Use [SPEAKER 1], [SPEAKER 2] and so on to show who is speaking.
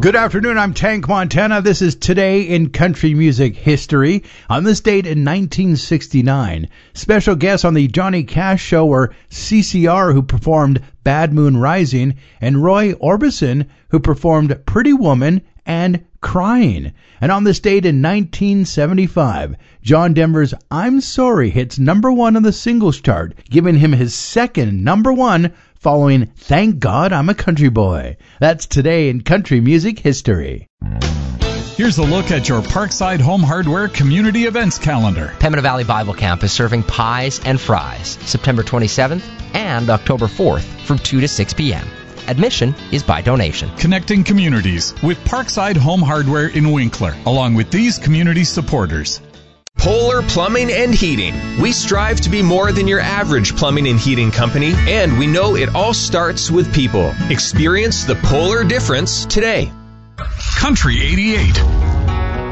[SPEAKER 1] Good afternoon, I'm Tank Montana. This is Today in Country Music History. On this date in 1969, special guests on the Johnny Cash Show were CCR, who performed Bad Moon Rising, and Roy Orbison, who performed Pretty Woman and Crying. And on this date in 1975, John Denver's I'm Sorry hits #1 on the singles chart, giving him his second #1 following Thank God I'm a Country Boy. That's Today in Country Music History.
[SPEAKER 2] Here's a look at your Parkside Home Hardware Community Events calendar.
[SPEAKER 3] Pembina Valley Bible Camp is serving pies and fries September 27th and October 4th from 2 to 6 p.m. Admission is by donation.
[SPEAKER 2] Connecting communities with Parkside Home Hardware in Winkler, along with these community supporters.
[SPEAKER 4] Polar Plumbing and Heating. We strive to be more than your average plumbing and heating company, and we know it all starts with people. Experience the polar difference today.
[SPEAKER 2] Country 88.